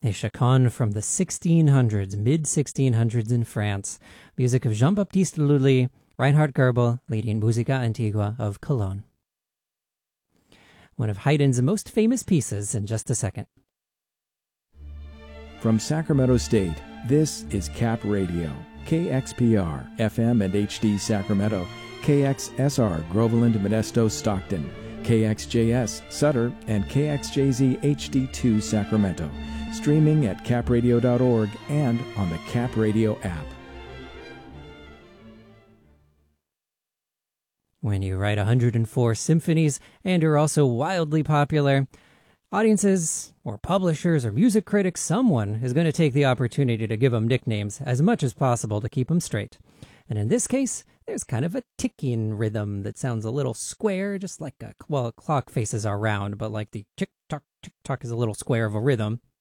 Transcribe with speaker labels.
Speaker 1: A chaconne from the 1600s, mid-1600s in France. Music of Jean-Baptiste Lully, Reinhard Goebel, leading Musica Antigua of Cologne. One of Haydn's most famous pieces in just a second.
Speaker 2: From Sacramento State, this is Cap Radio, KXPR, FM and HD Sacramento, KXSR, Groveland, Modesto, Stockton, KXJS, Sutter, and KXJZ HD2 Sacramento. Streaming at capradio.org and on the Cap Radio app.
Speaker 1: When you write 104 symphonies and you're also wildly popular, audiences or publishers or music critics, someone is going to take the opportunity to give them nicknames as much as possible to keep them straight. And in this case, there's kind of a ticking rhythm that sounds a little square, just like clock faces are round, but like the tick-tock is a little square of a rhythm.